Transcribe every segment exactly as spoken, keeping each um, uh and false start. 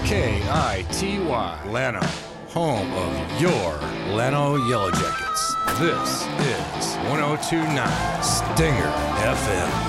K I T Y, Llano, home of your Llano Yellow Jackets. This is one oh two point nine Stinger F M.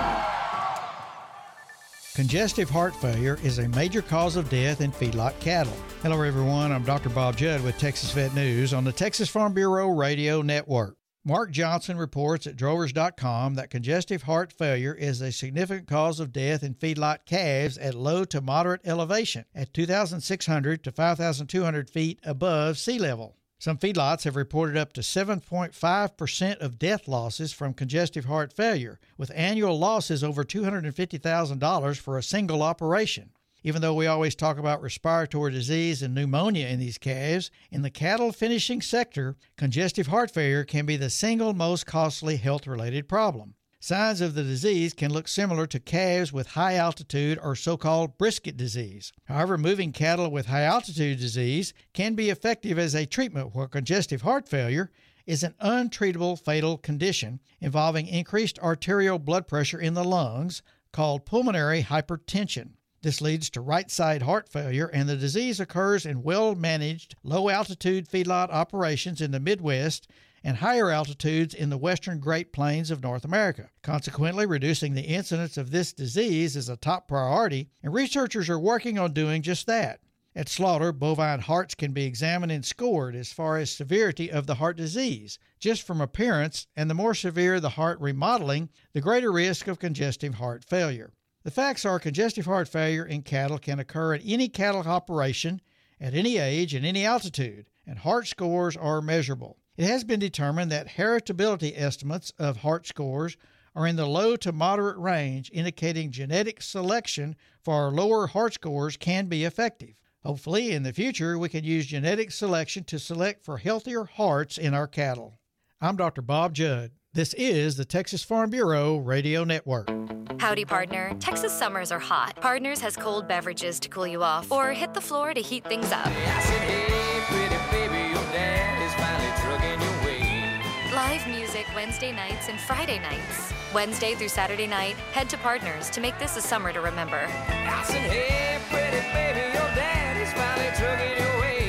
Congestive heart failure is a major cause of death in feedlot cattle. Hello everyone, I'm Doctor Bob Judd with Texas Vet News on the Texas Farm Bureau Radio Network. Mark Johnson reports at drovers dot com that congestive heart failure is a significant cause of death in feedlot calves at low to moderate elevation at two thousand six hundred to five thousand two hundred feet above sea level. Some feedlots have reported up to seven point five percent of death losses from congestive heart failure, with annual losses over two hundred fifty thousand dollars for a single operation. Even though we always talk about respiratory disease and pneumonia in these calves, in the cattle finishing sector, congestive heart failure can be the single most costly health-related problem. Signs of the disease can look similar to calves with high altitude or so-called brisket disease. However, moving cattle with high altitude disease can be effective as a treatment where congestive heart failure is an untreatable fatal condition involving increased arterial blood pressure in the lungs called pulmonary hypertension. This leads to right-side heart failure, and the disease occurs in well-managed, low-altitude feedlot operations in the Midwest and higher altitudes in the western Great Plains of North America. Consequently, reducing the incidence of this disease is a top priority, and researchers are working on doing just that. At slaughter, bovine hearts can be examined and scored as far as severity of the heart disease, just from appearance, and the more severe the heart remodeling, the greater risk of congestive heart failure. The facts are congestive heart failure in cattle can occur at any cattle operation, at any age, and any altitude, and heart scores are measurable. It has been determined that heritability estimates of heart scores are in the low to moderate range, indicating genetic selection for lower heart scores can be effective. Hopefully, in the future, we can use genetic selection to select for healthier hearts in our cattle. I'm Doctor Bob Judd. This is the Texas Farm Bureau Radio Network. Howdy, partner. Texas summers are hot. Partners has cold beverages to cool you off or hit the floor to heat things up. I said, hey, pretty baby, your dad is finally trucking your way. Live music Wednesday nights and Friday nights. Wednesday through Saturday night, head to Partners to make this a summer to remember. I said, hey, pretty baby, your dad is finally trucking your way.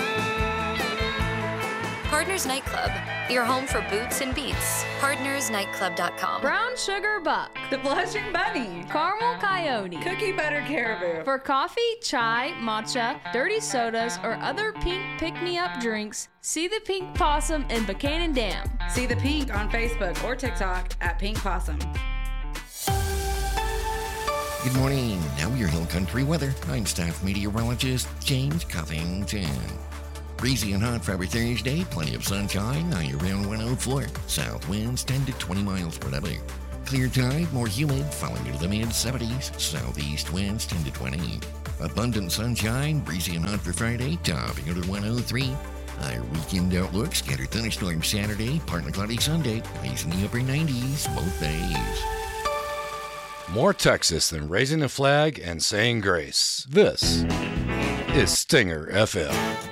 Partners Nightclub, your home for boots and beats. partners nightclub dot com. Brown Sugar Buck, The Blushing Bunny, Caramel Coyote, Cookie Butter Caribou. For coffee, chai, matcha, dirty sodas, or other pink pick-me-up drinks, see the Pink Possum in Buchanan Dam. See the Pink on Facebook or TikTok at Pink Possum. Good morning. Now your Hill Country weather. I'm staff meteorologist James Covington. Breezy and hot for every Thursday. Plenty of sunshine. Now you're around one oh four. South winds ten to twenty miles per hour. Clear tide, more humid, falling into the mid seventies. Southeast winds ten to twenty. Abundant sunshine, breezy and hot for Friday, topping out at one oh three. Our weekend outlook, scattered thunderstorms Saturday, partly cloudy Sunday, highs in the upper nineties both days. More Texas than raising a flag and saying grace. This is Stinger F M.